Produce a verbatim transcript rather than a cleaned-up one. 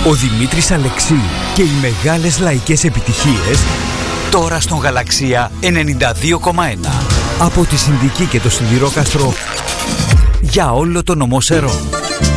Ο Δημήτρης Αλεξίου και οι μεγάλες λαϊκές επιτυχίες τώρα στον Γαλαξία ενενήντα δύο κόμμα ένα. Από τη Συνδική και το Σιδηρόκαστρο για όλο το νομό Σερών.